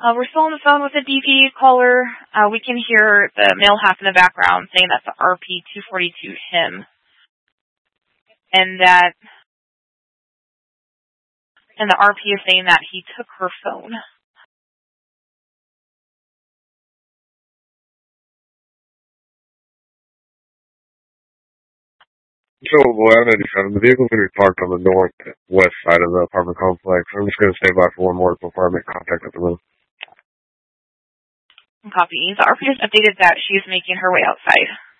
We're still on the phone with the DP caller. We can hear the male half in the background saying that's the RP-242 him. And the RP is saying that he took her phone. So, boy, 97. The vehicle's going to be parked on the northwest side of the apartment complex. I'm just going to stay by for one more before I make contact with the room. Copy. The RP has updated that she is making her way outside.